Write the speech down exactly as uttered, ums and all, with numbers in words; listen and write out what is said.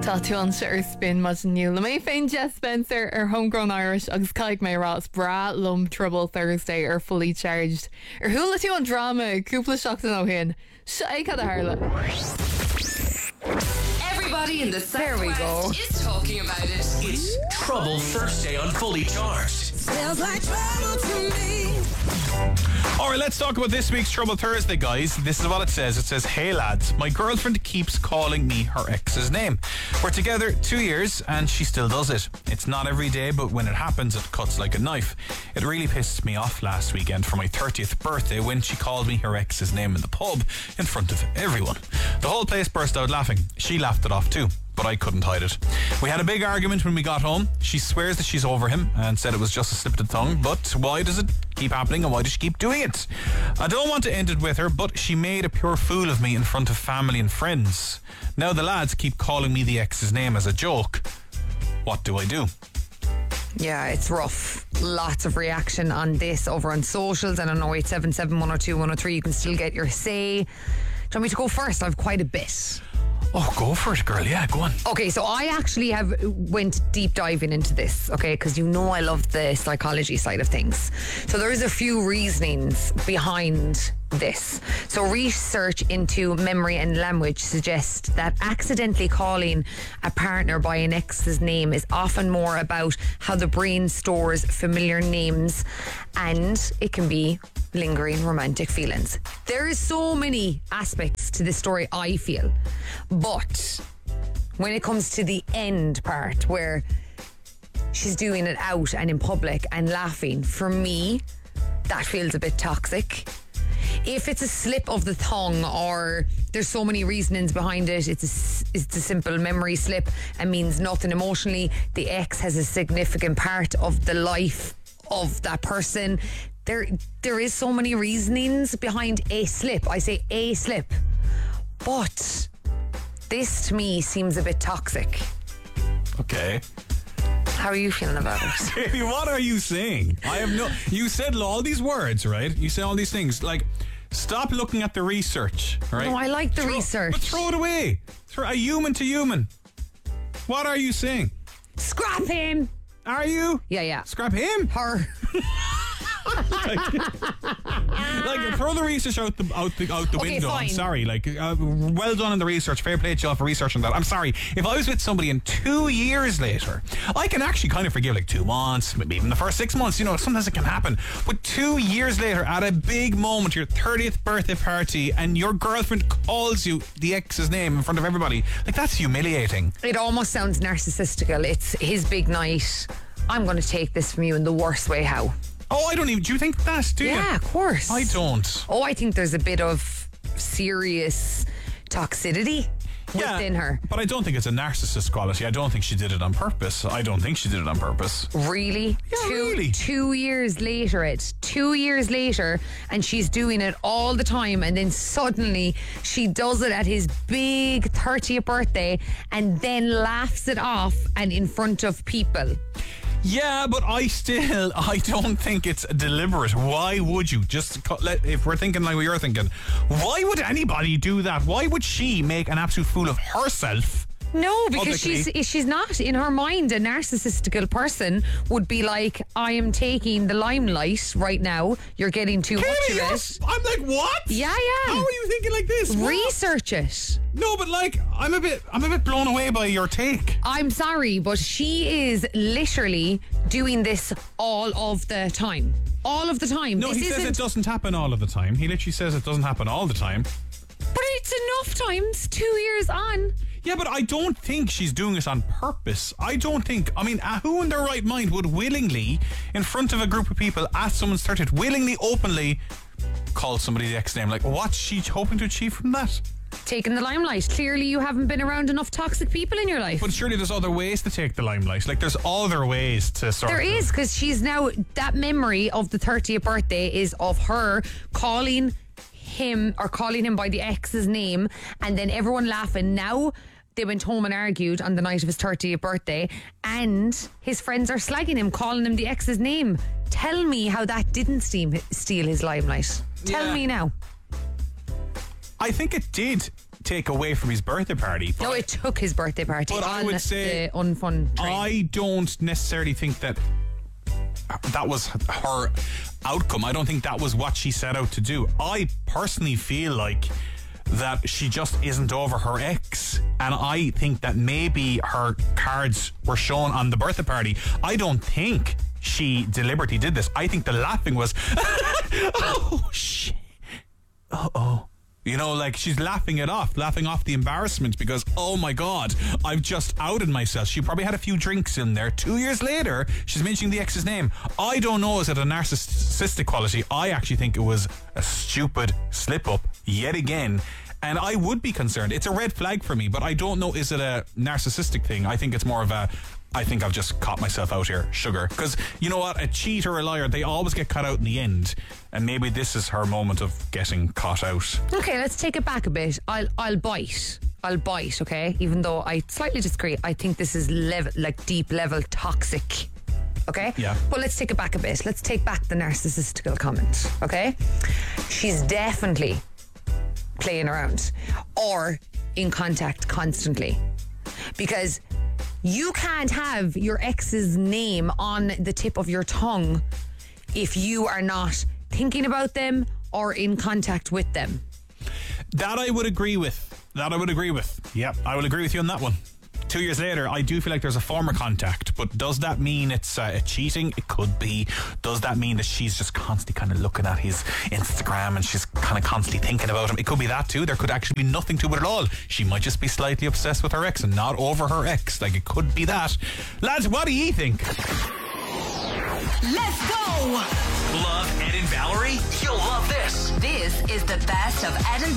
Tá tú an se ar spin mas nniu le mé féin Jess Spencer ar Homegrown Irish agus caiig mé rás bra lum Trouble Thursday ar Fully Charged ar thula tú an drama cúpla seachtain ó hin se é cad a hála. Everybody in the Southwest go. is talking about it. It's Trouble Thursday on Fully Charged. Smells like trouble to me. Alright, let's talk about this week's Trouble Thursday, guys. This is what it says. It says, hey lads, my girlfriend keeps calling me her ex's name. We're together two years and she still does it. It's not every day, but when it happens, it cuts like a knife. It really pissed me off last weekend for my thirtieth birthday when she called me her ex's name in the pub in front of everyone. The whole place burst out laughing. She laughed it off too, but I couldn't hide it. We had a big argument when we got home. She swears that she's over him and said it was just a slip of the tongue, but why does it keep happening and why does she keep doing it? I don't want to end it with her, but she made a pure fool of me in front of family and friends. Now the lads keep calling me the ex's name as a joke. What do I do? Yeah, it's rough. Lots of reaction on this over on socials and on oh eight seven seven, one oh two, one oh three. You can still get your say. Do you want me to go first? I've quite a bit. Oh, go for it, girl. Yeah, go on. Okay, so I actually have went deep diving into this, okay, because you know I love the psychology side of things. So there is a few reasonings behind this. So research into memory and language suggests that accidentally calling a partner by an ex's name is often more about how the brain stores familiar names, and it can be lingering romantic feelings. There is so many aspects to this story, I feel, but when it comes to the end part where she's doing it out and in public and laughing, for me that feels a bit toxic. If it's a slip of the tongue or there's so many reasonings behind it, it's a, it's a simple memory slip and means nothing emotionally, the ex has a significant part of the life of that person. There, there is so many reasonings behind a slip. I say a slip. But this to me seems a bit toxic. Okay. How are you feeling about it? Baby, what are you saying? I have no... You said all these words, right? You said all these things. Like, stop looking at the research, right? No, I like the throw, research. But throw it away. Throw a human to human. What are you saying? Scrap him. Are you? Yeah, yeah. Scrap him? Her. like, like throw the research out the out the out the Okay, window. fine. I'm sorry. Like, uh, well done in the research. Fair play to y'all for researching that. I'm sorry. If I was with somebody and two years later, I can actually kind of forgive like two months, maybe even the first six months. You know, sometimes it can happen. But two years later, at a big moment, your thirtieth birthday party, and your girlfriend calls you the ex's name in front of everybody, like that's humiliating. It almost sounds narcissistical. It's his big night. I'm going to take this from you in the worst way. How? Oh, I don't even... Do you think that, do you? Yeah, of course. I don't. Oh, I think there's a bit of serious toxicity Yeah, within her. But I don't think it's a narcissist quality. I don't think she did it on purpose. I don't think she did it on purpose. Really? Yeah, two, really. Two years later, it. Two years later, and she's doing it all the time, and then suddenly she does it at his big thirtieth birthday and then laughs it off and in front of people. Yeah, but I still, I don't think it's deliberate. Why would you? Just, cut- let- if we're thinking like what you're thinking, why would anybody do that? Why would she make an absolute fool of herself? No, because Publicly. she's she's not. In her mind, a narcissistical person would be like, I am taking the limelight right now. You're getting too Katie, much of you're- it. I'm like, what? Yeah, yeah. How are you thinking like this? What? Research it. No, but like, I'm a bit, I'm a bit blown away by your take. I'm sorry, but she is literally doing this all of the time. All of the time. No, this he says isn't, it doesn't happen all of the time. He literally says it doesn't happen all the time. But it's enough times, two years on. Yeah, but I don't think she's doing it on purpose. I don't think, I mean, uh, who in their right mind would willingly, in front of a group of people at someone's thirtieth, willingly, openly call somebody the ex name? Like, what's she hoping to achieve from that? Taking the limelight. Clearly you haven't been around enough toxic people in your life. But surely there's other ways to take the limelight. Like, there's other ways to sort There of... is, because she's now, that memory of the thirtieth birthday is of her calling him or calling him by the ex's name and then everyone laughing. Now they went home and argued on the night of his thirtieth birthday and his friends are slagging him, calling him the ex's name. Tell me how that didn't steam, steal his limelight. Tell Yeah. me now. I think it did take away from his birthday party. No, it took his birthday party But I on would say- the unfun train. I don't necessarily think that that was her outcome. I don't think that was what she set out to do. I personally feel like that she just isn't over her ex, and I think that maybe her cards were shown on the birthday party. I don't think she deliberately did this. I think the laughing was oh shit, uh oh. You know, like she's laughing it off, laughing off the embarrassment because, oh my God, I've just outed myself. She probably had a few drinks in there. Two years later, she's mentioning the ex's name. I don't know, is it a narcissistic quality? I actually think it was a stupid slip up yet again. And I would be concerned. It's a red flag for me, but I don't know, is it a narcissistic thing? I think it's more of a, I think I've just caught myself out here, sugar. Because you know what? A cheat or a liar, they always get caught out in the end. And maybe this is her moment of getting caught out. Okay, let's take it back a bit. I'll I'll bite. I'll bite, okay? Even though I slightly disagree. I think this is level, like deep level toxic. Okay? Yeah. But let's take it back a bit. Let's take back the narcissistical comment, okay? She's definitely playing around or in contact constantly. Because you can't have your ex's name on the tip of your tongue if you are not thinking about them or in contact with them. That I would agree with. That I would agree with. Yeah, I will agree with you on that one. Two years later, I do feel like there's a former contact, but does that mean it's uh, cheating? It could be. Does that mean that she's just constantly kind of looking at his Instagram and she's kind of constantly thinking about him? It could be that too. There could actually be nothing to it at all. She might just be slightly obsessed with her ex and not over her ex. Like, it could be that. Lads, what do you think? Let's go! Love Ed and Valerie? You'll love this. This is the best of Ed and